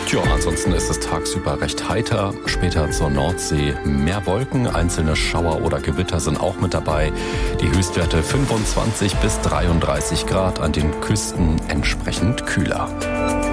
Tja, ansonsten ist es tagsüber recht heiter. Später zur Nordsee mehr Wolken, einzelne Schauer oder Gewitter sind auch mit dabei. Die Höchstwerte 25 bis 33 Grad, an den Küsten entsprechend kühler.